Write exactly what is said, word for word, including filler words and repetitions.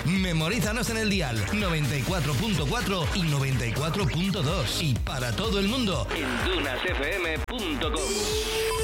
Memorízanos en el dial noventa y cuatro punto cuatro y noventa y cuatro punto dos y para todo el mundo en dunas f m punto com.